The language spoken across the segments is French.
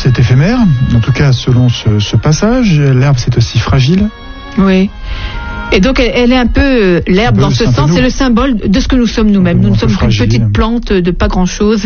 c'est éphémère, en tout cas selon ce passage. L'herbe, c'est aussi fragile. Oui. Et donc elle est un peu, l'herbe dans ce sens, c'est le symbole de ce que nous sommes nous-mêmes. Nous ne sommes qu'une petite plante de pas grand-chose.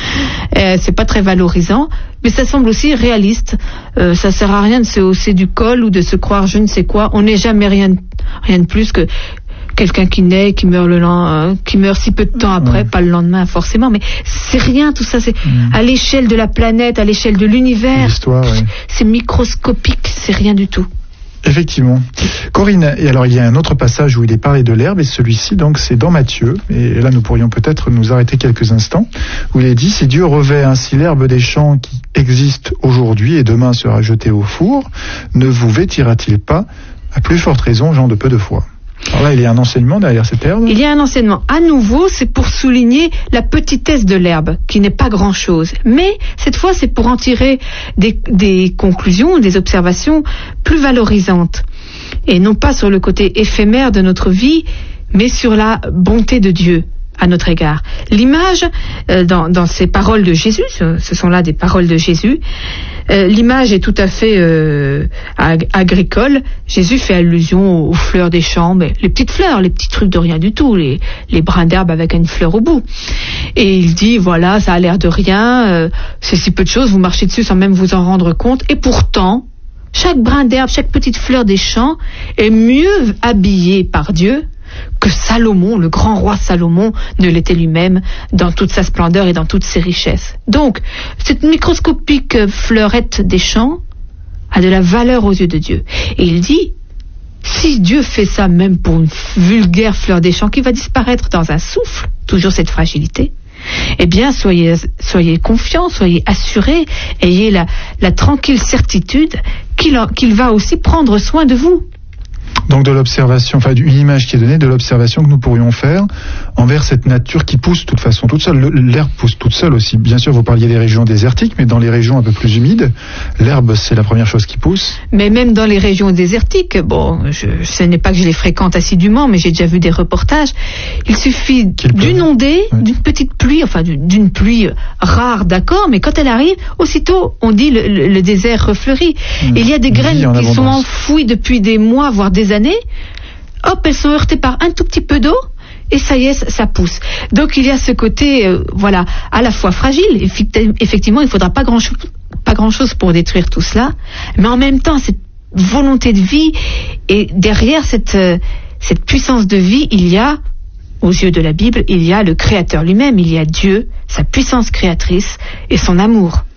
C'est pas très valorisant, mais ça semble aussi réaliste. Ça sert à rien de se hausser du col ou de se croire je ne sais quoi. On n'est jamais rien de plus que quelqu'un qui naît, qui meurt si peu de temps après, pas le lendemain forcément, mais c'est rien tout ça. C'est à l'échelle de la planète, à l'échelle de l'univers. L'histoire, oui. C'est microscopique, c'est rien du tout. Effectivement. Corinne, et alors il y a un autre passage où il est parlé de l'herbe, et celui-ci, donc, c'est dans Matthieu, et là nous pourrions peut-être nous arrêter quelques instants, où il est dit, si Dieu revêt ainsi l'herbe des champs qui existe aujourd'hui et demain sera jetée au four, ne vous vêtira-t-il pas, à plus forte raison, gens de peu de foi? Alors là, il y a un enseignement derrière cette herbe. Il y a un enseignement. À nouveau, c'est pour souligner la petitesse de l'herbe, qui n'est pas grand-chose. Mais cette fois, c'est pour en tirer des conclusions, des observations plus valorisantes. Et non pas sur le côté éphémère de notre vie, mais sur la bonté de Dieu à notre égard. L'image, dans ces paroles de Jésus, ce sont là des paroles de Jésus, l'image est tout à fait agricole. Jésus fait allusion aux fleurs des champs, mais les petites fleurs, les petits trucs de rien du tout, les brins d'herbe avec une fleur au bout. Et il dit, voilà, ça a l'air de rien, c'est si peu de choses, vous marchez dessus sans même vous en rendre compte, et pourtant, chaque brin d'herbe, chaque petite fleur des champs est mieux habillée par Dieu que Salomon, le grand roi Salomon, ne l'était lui-même dans toute sa splendeur et dans toutes ses richesses. Donc, cette microscopique fleurette des champs a de la valeur aux yeux de Dieu. Et il dit, si Dieu fait ça même pour une vulgaire fleur des champs qui va disparaître dans un souffle, toujours cette fragilité, eh bien, soyez confiants, soyez assurés, ayez la tranquille certitude qu'il va aussi prendre soin de vous. Donc de l'observation, enfin une image qui est donnée de l'observation que nous pourrions faire envers cette nature qui pousse de toute façon toute seule. L'herbe pousse toute seule aussi. Bien sûr, vous parliez des régions désertiques, mais dans les régions un peu plus humides, l'herbe c'est la première chose qui pousse. Mais même dans les régions désertiques, bon, ce n'est pas que je les fréquente assidûment, mais j'ai déjà vu des reportages. Il suffit d'une ondée, d'une petite pluie, enfin d'une pluie rare, d'accord, mais quand elle arrive, aussitôt on dit le désert refleurit. Il y a des graines qui sont enfouies depuis des mois, voire des années, hop, elles sont heurtées par un tout petit peu d'eau, et ça y est, ça pousse. Donc il y a ce côté, à la fois fragile. Effectivement, il ne faudra pas grand-chose pour détruire tout cela, mais en même temps, cette volonté de vie, et derrière cette puissance de vie, il y a, aux yeux de la Bible, il y a le Créateur lui-même, il y a Dieu, sa puissance créatrice et son amour.